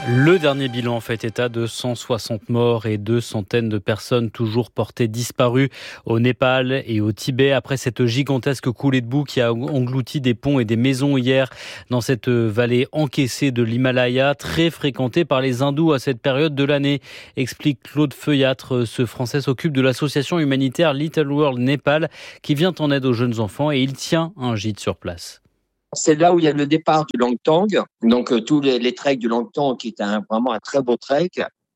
Le dernier bilan fait état de 160 morts et 2 centaines de personnes toujours portées disparues au Népal et au Tibet après cette gigantesque coulée de boue qui a englouti des ponts et des maisons hier dans cette vallée encaissée de l'Himalaya, très fréquentée par les hindous à cette période de l'année, explique Claude Feuillatre. Ce Français s'occupe de l'association humanitaire Little World Népal qui vient en aide aux jeunes enfants et il tient un gîte sur place. C'est là où il y a le départ du Langtang, donc tous les treks du Langtang qui est vraiment un très beau trek.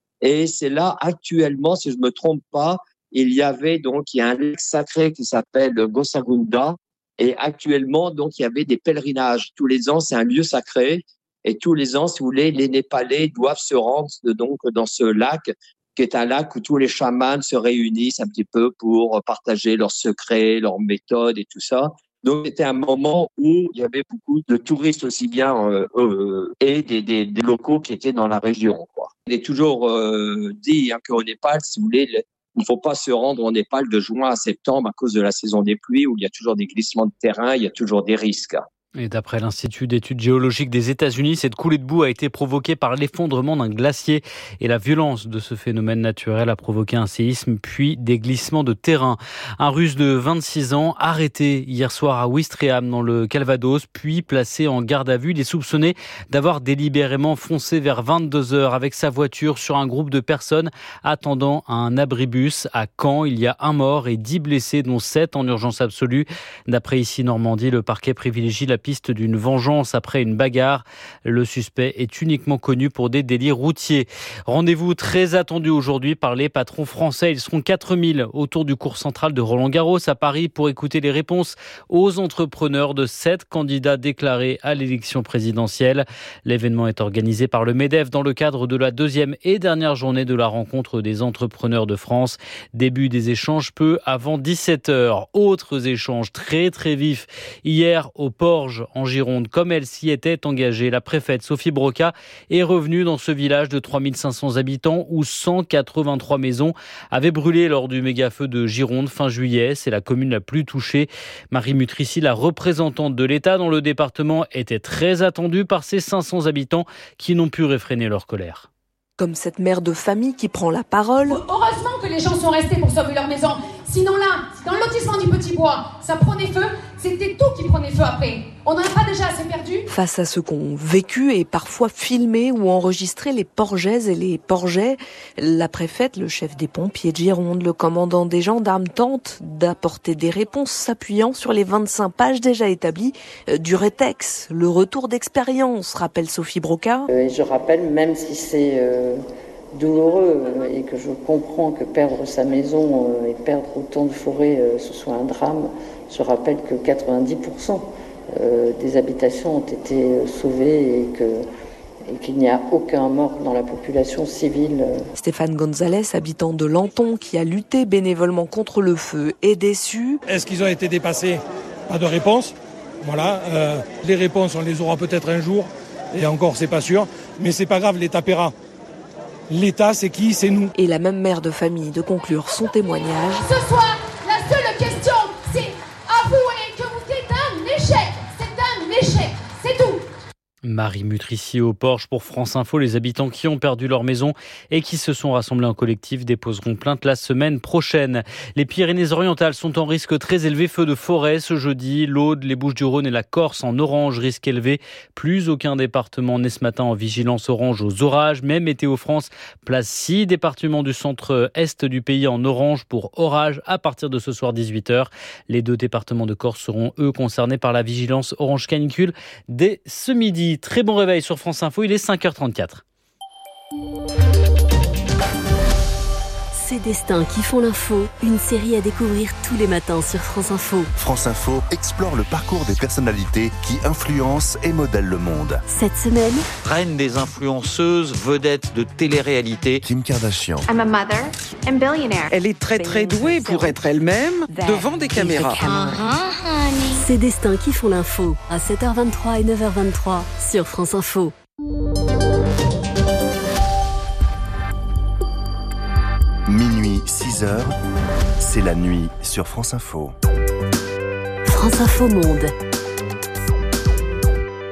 Et c'est là actuellement, si je me trompe pas, il y a un lac sacré qui s'appelle Gosagunda. Et actuellement, donc il y avait des pèlerinages. Tous les ans, c'est un lieu sacré. Et tous les ans, si vous voulez, les Népalais doivent se rendre donc dans ce lac, qui est un lac où tous les chamans se réunissent un petit peu pour partager leurs secrets, leurs méthodes et tout ça. Donc, c'était un moment où il y avait beaucoup de touristes aussi bien et des locaux qui étaient dans la région, quoi. Il est toujours dit qu'au Népal, si vous voulez, il ne faut pas se rendre au Népal de juin à septembre à cause de la saison des pluies où il y a toujours des glissements de terrain, il y a toujours des risques. Et d'après l'Institut d'études géologiques des États-Unis, cette coulée de boue a été provoquée par l'effondrement d'un glacier et la violence de ce phénomène naturel a provoqué un séisme puis des glissements de terrain. Un Russe de 26 ans arrêté hier soir à Ouistreham dans le Calvados puis placé en garde à vue. Il est soupçonné d'avoir délibérément foncé vers 22h avec sa voiture sur un groupe de personnes attendant un abribus à Caen. Il y a un mort et 10 blessés dont 7 en urgence absolue. D'après Ici Normandie, le parquet privilégie la piste d'une vengeance après une bagarre. Le suspect est uniquement connu pour des délits routiers. Rendez-vous très attendu aujourd'hui par les patrons français. Ils seront 4000 autour du cours central de Roland-Garros à Paris pour écouter les réponses aux entrepreneurs de 7 candidats déclarés à l'élection présidentielle. L'événement est organisé par le MEDEF dans le cadre de la 2e et dernière journée de la rencontre des entrepreneurs de France. Début des échanges peu avant 17h. Autres échanges très vifs hier au Porge en Gironde, comme elle s'y était engagée. La préfète Sophie Broca est revenue dans ce village de 3500 habitants où 183 maisons avaient brûlé lors du méga-feu de Gironde fin juillet. C'est la commune la plus touchée. Marie Mutrici, la représentante de l'État dans le département, était très attendue par ces 500 habitants qui n'ont pu réfréner leur colère. Comme cette mère de famille qui prend la parole. Heureusement que les gens sont restés pour sauver leur maison. Sinon là, dans le lotissement du Petit Bois, ça prenait feu. C'était tout qui prenait feu après. On n'en a pas déjà assez perdu. Face à ceux qui ont vécu et parfois filmé ou enregistré les Porgaises et les Porgais, la préfète, le chef des pompiers de Gironde, le commandant des gendarmes tentent d'apporter des réponses s'appuyant sur les 25 pages déjà établies du rétex. Le retour d'expérience, rappelle Sophie Broca. Et je rappelle, même si c'est douloureux et que je comprends que perdre sa maison et perdre autant de forêt, ce soit un drame, je rappelle que 90% des habitations ont été sauvées et qu'il n'y a aucun mort dans la population civile. Stéphane Gonzalez, habitant de Lanton, qui a lutté bénévolement contre le feu, est déçu. Est-ce qu'ils ont été dépassés ? Pas de réponse. Voilà. Les réponses, on les aura peut-être un jour. Et encore, c'est pas sûr. Mais c'est pas grave, l'État paiera. L'État, c'est qui ? C'est nous. Et la même mère de famille de conclure son témoignage. Ce soir, la seule question, c'est avouer que vous êtes un échec. C'est un échec, c'est tout. Marie Mutrici au Porge pour France Info. Les habitants qui ont perdu leur maison et qui se sont rassemblés en collectif déposeront plainte la semaine prochaine. Les Pyrénées-Orientales sont en risque très élevé. Feu de forêt ce jeudi. L'Aude, les Bouches-du-Rhône et la Corse en orange, risque élevé. Plus aucun département n'est ce matin en vigilance orange aux orages. Même Météo France place 6 départements du centre-est du pays en orange pour orage à partir de ce soir 18h. Les 2 départements de Corse seront eux concernés par la vigilance orange canicule dès ce midi. Très bon réveil sur France Info, il est 5h34. Ces destins qui font l'info, une série à découvrir tous les matins sur France Info. France Info explore le parcours des personnalités qui influencent et modèlent le monde. Cette semaine, reine des influenceuses, vedette de télé-réalité, Kim Kardashian. I'm a mother and billionaire. Elle est très douée pour être elle-même devant des caméras. Ces destins qui font l'info à 7h23 et 9h23 sur France Info. Minuit 6h, c'est la nuit sur France Info. France Info Monde.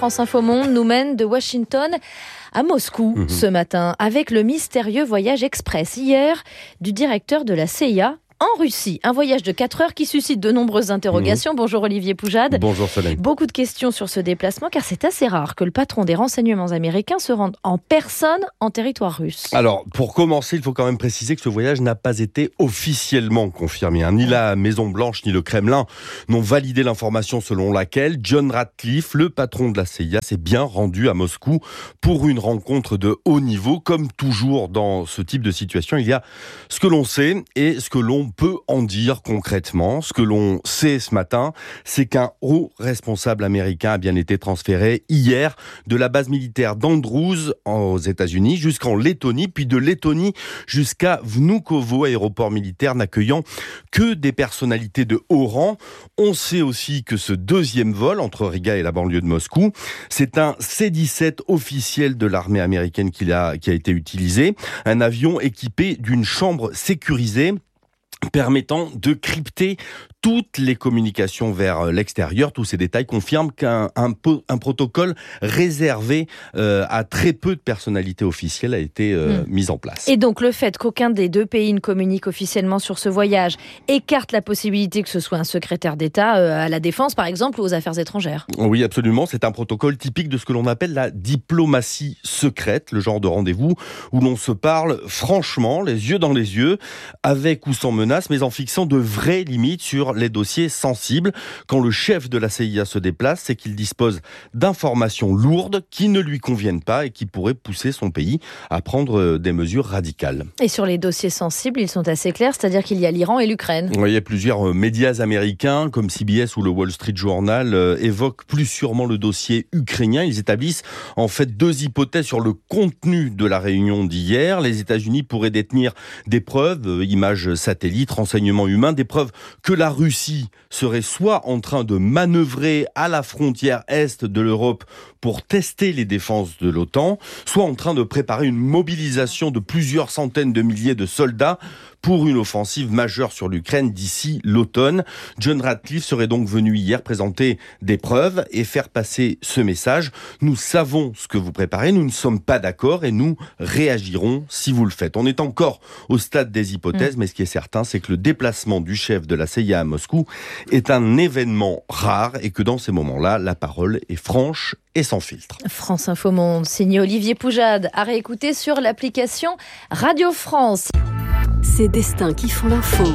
France Info Monde nous mène de Washington à Moscou ce matin avec le mystérieux voyage express hier du directeur de la CIA en Russie. Un voyage de 4 heures qui suscite de nombreuses interrogations. Bonjour Olivier Poujade. Bonjour Solène. Beaucoup de questions sur ce déplacement car c'est assez rare que le patron des renseignements américains se rende en personne en territoire russe. Alors, pour commencer, il faut quand même préciser que ce voyage n'a pas été officiellement confirmé. Ni la Maison-Blanche ni le Kremlin n'ont validé l'information selon laquelle John Ratcliffe, le patron de la CIA, s'est bien rendu à Moscou pour une rencontre de haut niveau. Comme toujours dans ce type de situation, il y a ce que l'on sait et ce que l'on peut en dire concrètement. Ce que l'on sait ce matin, c'est qu'un haut responsable américain a bien été transféré hier de la base militaire d'Andrews aux États-Unis jusqu'en Lettonie, puis de Lettonie jusqu'à Vnukovo, aéroport militaire n'accueillant que des personnalités de haut rang. On sait aussi que ce deuxième vol entre Riga et la banlieue de Moscou, c'est un C-17 officiel de l'armée américaine qui a été utilisé, un avion équipé d'une chambre sécurisée permettant de crypter toutes les communications vers l'extérieur. Tous ces détails confirment qu'un protocole réservé à très peu de personnalités officielles a été mis en place. Et donc le fait qu'aucun des deux pays ne communique officiellement sur ce voyage écarte la possibilité que ce soit un secrétaire d'État à la Défense, par exemple, ou aux Affaires étrangères. Oui, absolument. C'est un protocole typique de ce que l'on appelle la diplomatie secrète, le genre de rendez-vous où l'on se parle franchement, les yeux dans les yeux, avec ou sans menace, mais en fixant de vraies limites sur les dossiers sensibles. Quand le chef de la CIA se déplace, c'est qu'il dispose d'informations lourdes qui ne lui conviennent pas et qui pourraient pousser son pays à prendre des mesures radicales. Et sur les dossiers sensibles, ils sont assez clairs, c'est-à-dire qu'il y a l'Iran et l'Ukraine. Oui, il y a plusieurs médias américains comme CBS ou le Wall Street Journal évoquent plus sûrement le dossier ukrainien. Ils établissent en fait deux hypothèses sur le contenu de la réunion d'hier. Les États-Unis pourraient détenir des preuves, images satellites, renseignements humains, des preuves que la Russie serait soit en train de manœuvrer à la frontière est de l'Europe pour tester les défenses de l'OTAN, soit en train de préparer une mobilisation de plusieurs centaines de milliers de soldats pour une offensive majeure sur l'Ukraine d'ici l'automne. John Ratcliffe serait donc venu hier présenter des preuves et faire passer ce message. Nous savons ce que vous préparez, nous ne sommes pas d'accord et nous réagirons si vous le faites. On est encore au stade des hypothèses, mais ce qui est certain, c'est que le déplacement du chef de la CIA à Moscou est un événement rare et que dans ces moments-là, la parole est franche et sans filtre. France Info Monde, signé Olivier Poujade, à réécouter sur l'application Radio France. Ces destins qui font l'info.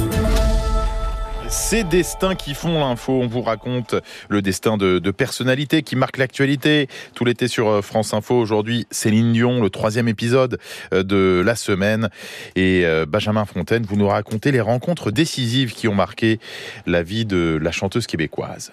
Ces destins qui font l'info, on vous raconte le destin de personnalités qui marquent l'actualité tout l'été sur France Info. Aujourd'hui, Céline Dion, le 3e épisode de la semaine. Et Benjamin Fontaine, vous nous racontez les rencontres décisives qui ont marqué la vie de la chanteuse québécoise.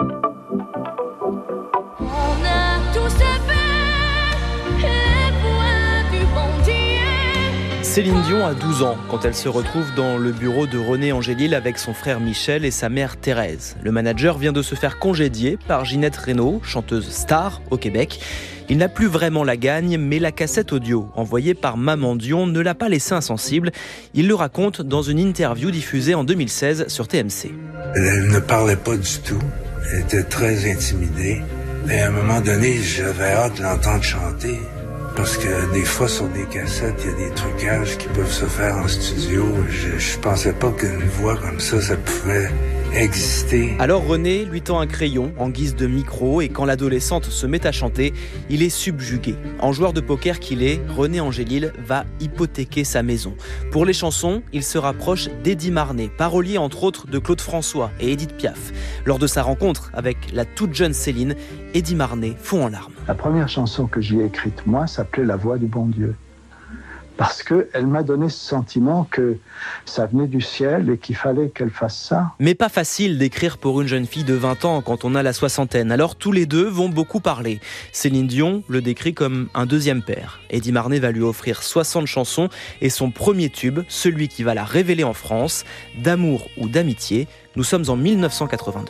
Céline Dion a 12 ans quand elle se retrouve dans le bureau de René Angélil avec son frère Michel et sa mère Thérèse. Le manager vient de se faire congédier par Ginette Renaud, chanteuse star au Québec. Il n'a plus vraiment la gagne, mais la cassette audio envoyée par Maman Dion ne l'a pas laissé insensible. Il le raconte dans une interview diffusée en 2016 sur TMC. Elle ne parlait pas du tout. Elle était très intimidée. Et à un moment donné, j'avais hâte de l'entendre chanter. Parce que des fois, sur des cassettes, il y a des trucages qui peuvent se faire en studio. Je pensais pas qu'une voix comme ça pouvait exister. Alors René lui tend un crayon en guise de micro et quand l'adolescente se met à chanter, il est subjugué. En joueur de poker qu'il est, René Angélil va hypothéquer sa maison. Pour les chansons, il se rapproche d'Eddie Marnet, parolier entre autres de Claude François et Édith Piaf. Lors de sa rencontre avec la toute jeune Céline, Eddie Marnet fond en larmes. La première chanson que j'y ai écrite, moi, s'appelait La Voix du bon Dieu. Parce qu'elle m'a donné ce sentiment que ça venait du ciel et qu'il fallait qu'elle fasse ça. Mais pas facile d'écrire pour une jeune fille de 20 ans quand on a la soixantaine. Alors tous les deux vont beaucoup parler. Céline Dion le décrit comme un deuxième père. Eddie Marnet va lui offrir 60 chansons et son premier tube, celui qui va la révéler en France, D'amour ou d'amitié. Nous sommes en 1982.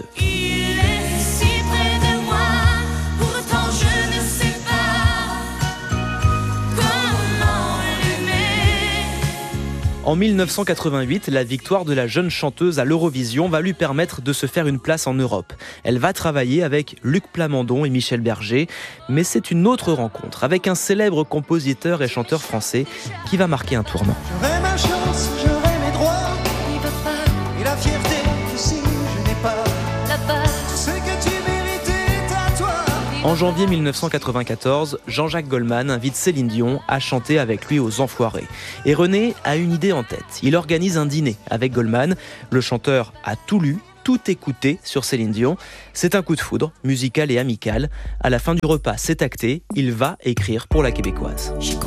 En 1988, la victoire de la jeune chanteuse à l'Eurovision va lui permettre de se faire une place en Europe. Elle va travailler avec Luc Plamondon et Michel Berger, mais c'est une autre rencontre avec un célèbre compositeur et chanteur français qui va marquer un tournant. J'aurai ma chance, j'aurai mes droits, et papa, et la fierté que si je n'ai pas la part, ce que tu mérites est à toi. En janvier 1994, Jean-Jacques Goldman invite Céline Dion à chanter avec lui aux Enfoirés. Et René a une idée en tête. Il organise un dîner avec Goldman. Le chanteur a tout lu, tout écouté sur Céline Dion. C'est un coup de foudre, musical et amical. À la fin du repas, c'est acté. Il va écrire pour la Québécoise.